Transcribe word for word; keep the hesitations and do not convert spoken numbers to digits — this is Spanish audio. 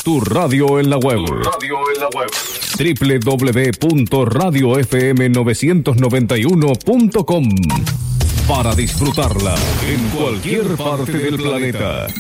Tu radio en la web. Tu radio en la web. doble u doble u doble u punto radio f m novecientos noventa y uno punto com para disfrutarla en cualquier parte del planeta.